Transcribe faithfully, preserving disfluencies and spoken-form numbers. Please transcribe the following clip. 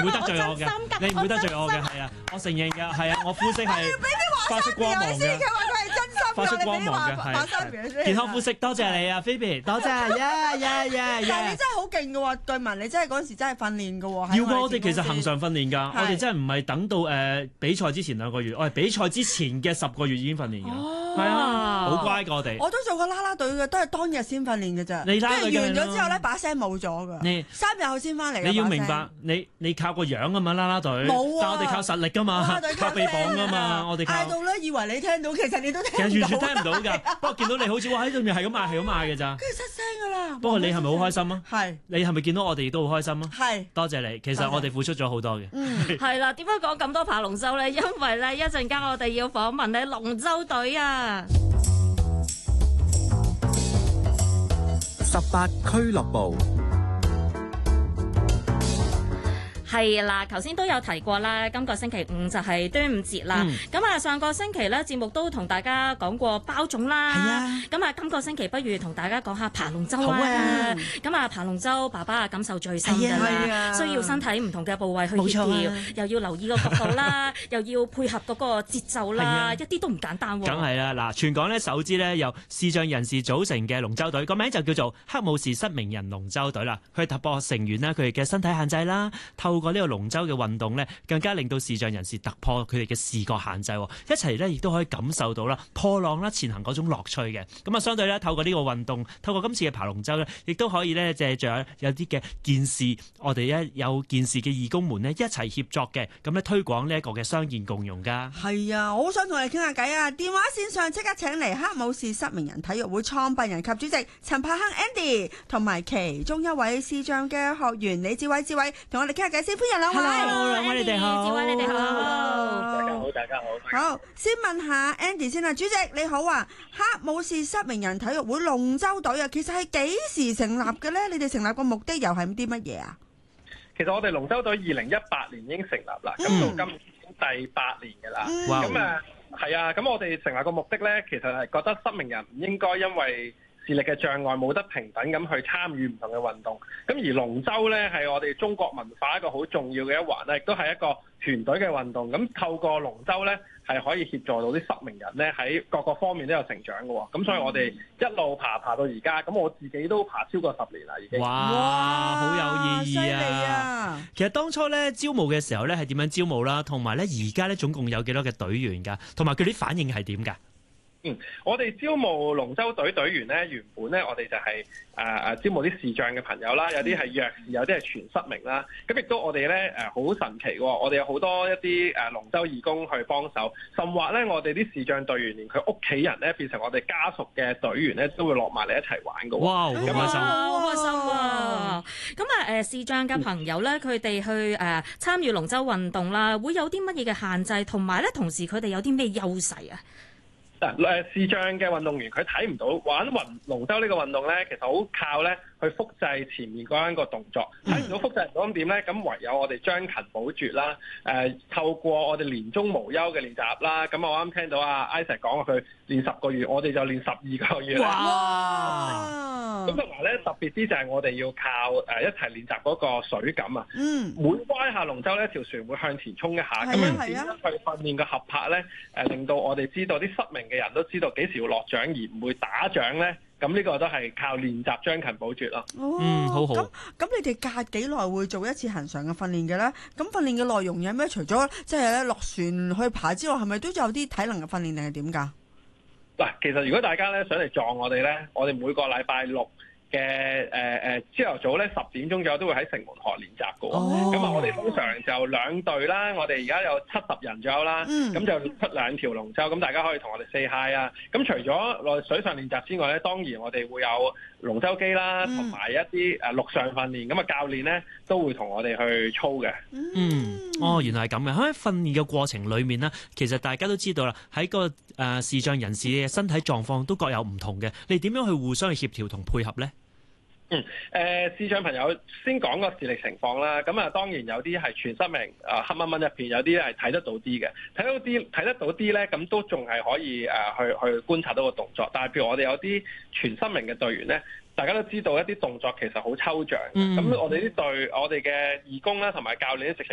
會得罪我嘅，你唔會得罪我嘅，係啊，我承認嘅，係啊，我膚色係發出光芒嘅。發出光芒嘅係健康膚色，多謝你啊，Phoebe，多謝，耶耶耶耶！ 但係你真係好勁嘅喎，據聞你真係嗰陣時真係訓練嘅喎。 要我哋其實恆常訓練㗎，我哋真係唔係等到誒比賽之前兩個月，我係比賽之前嘅十個月已經訓練㗎，係啊，好乖㗎我哋。 我都做過啦啦隊嘅，都係當日先訓練嘅咋。 你啦啦隊完咗之後咧，把聲冇咗㗎。你三日後先翻嚟。 你要明白，你你靠個樣㗎嘛啦啦隊， 冇啊， 但我哋靠實力㗎嘛，靠臂膀㗎嘛，我哋靠。 嗌到咧，以為你聽到，其實你都聽唔到。 其實完全聽唔到㗎。不過見到你好似哇喺對面係咁嗌係咁嗌嘅咋， 跟住失聲㗎啦。 不過你係咪好開心啊？ 係。 你係咪見到我哋都好開心啊？ 係。 多謝你，其實我哋付出咗好多嘅。 嗯，係啦。點解講咁多爬龍舟咧？因為咧一陣間我哋要訪問咧龍舟隊啊。 十八俱樂部。 係啦，頭先都有提過啦，今個星期五就係端午節啦。咁啊、嗯，上個星期咧節目都同大家講過包粽啦。係啊。咁啊，今個星期不如同大家講下爬龍舟啊。好啊。咁啊，爬龍舟爸爸啊感受最深㗎啦，需要身體唔同嘅部位去協調，啊、又要留意個角度啦，又要配合嗰個節奏啦，啊、一啲都唔簡單喎。 梗係啦，嗱，全港咧首支咧由視障人士組成嘅龍舟隊，個名就叫做黑武士失明人龍舟隊啦。佢突破成員啦，佢哋嘅身體限制啦，透過呢個龍舟嘅運動咧，更加令到視障人士突破佢哋嘅視覺限制，一齊咧亦都可以感受到啦破浪啦前行嗰種樂趣嘅。咁啊，相對咧透過呢個運動，透過今次嘅爬龍舟咧，亦都可以咧借助有啲嘅健視，我哋咧有健視嘅義工們咧一齊協作嘅，咁咧推廣呢一個嘅傷健共融噶。 係啊，我好想同你傾下偈啊！電話線上即刻請嚟黑武士失明人體育會創辦人及主席陳柏亨 Andy， 同埋其中一位視障嘅學員李志偉，志偉同我哋傾下偈先，歡迎兩位。 Hello， 兩位你哋好。 志偉你哋好。 大家好，大家好。 好，先問下 Andy 先啦，主席你好啊，黑武士失明人體育會龍舟隊啊，其實係幾時成立嘅咧？你哋成立個目的又係啲乜嘢啊？ 其實我哋龍舟隊二零一八年已經成立啦，咁、嗯、到今年第八年嘅啦。咁啊係啊，咁我哋成立個目的咧，其實係覺得失明人唔應該因為視力嘅障礙冇得平等咁去參與唔同嘅運動，咁而龍舟咧係我哋中國文化一個好重要嘅一環咧，亦都係一個團隊嘅運動。咁透過龍舟咧係可以協助到啲失明人咧喺各個方面都有成長嘅喎。咁所以我哋一路爬爬到而家，咁我自己都爬超過十年啦已經。 哇，好有意義啊！ 啊其實當初咧招募嘅時候咧係點樣招募啦？同埋咧而家咧總共有幾多嘅隊員㗎？同埋佢啲反應係點㗎？ 嗯，我哋招募龍舟隊隊員咧，原本咧我哋就係誒誒招募啲視障嘅朋友啦，有啲係弱視，有啲係全失明啦。咁亦都我哋咧誒好神奇喎，我哋有好多一啲誒龍舟義工去幫手，甚或咧我哋啲視障隊員連佢屋企人咧變成我哋家屬嘅隊員咧，都會落埋嚟一齊玩㗎。 哇，好開心， 好開心啊！咁啊誒視障嘅朋友咧，佢哋去誒參與龍舟運動啦，會有啲乜嘢嘅限制，同埋咧同時佢哋有啲咩優勢啊？ 嗱誒視障嘅運動員佢睇唔到玩運龍舟呢個運動咧，其實好靠咧去複製前面嗰一個動作，睇唔到複製唔到咁點咧？咁唯有我哋將勤補拙啦，誒、呃、透過我哋年中無休嘅練習啦。咁我啱聽到阿 Isaac 講佢練十個月，我哋就練十二個月啦。哇！咁同埋咧特別啲就係我哋要靠誒一齊練習嗰個水感啊。嗯。每歪下龍舟咧，條船會向前衝一下，咁樣點樣去訓練個合拍咧？誒、呃、令到我哋知道啲失明嘅人都知道幾時要落槳而唔會打槳咧。咁呢個都係靠練習將勤補拙咯。 哦、 嗯，好好。咁咁你哋隔幾耐會做一次恆常嘅訓練嘅咧？咁訓練嘅內容有咩？除咗即係咧落船去爬之外，係咪都有啲體能嘅訓練定係點㗎？ 嗱，其實如果大家咧想嚟撞我哋咧，我哋每個禮拜六嘅誒誒朝頭早咧十點鐘左右都會喺城門河練習嘅。咁啊、哦，我哋通常就兩隊啦，我哋而家有七十人左右啦，咁、嗯、就出兩條龍舟，咁大家可以同我哋 say hi 啊。咁除咗落水上練習之外咧，當然我哋會有龍舟機啦，同埋、嗯、一啲誒陸上訓練。咁啊，教練咧都會同我哋去操嘅。 嗯，哦，原來係咁嘅。喺訓練嘅過程裏面呢，其實大家都知道啦，喺個誒視障人士嘅身體狀況都各有唔同嘅。你點樣去互相去協調同配合咧？ 嗯，誒、呃、視障朋友先講個視力情況啦。咁啊，當然有啲係全失明，啊黑掹掹一片；有啲係睇得到啲嘅，睇到啲睇得到啲咧，咁都仲係可以誒、呃、去去觀察到個動作。但係譬如我哋有啲全失明嘅隊員咧，大家都知道一啲動作其實好抽象。咁、嗯、我哋啲隊，我哋嘅義工啦同埋教練咧，直情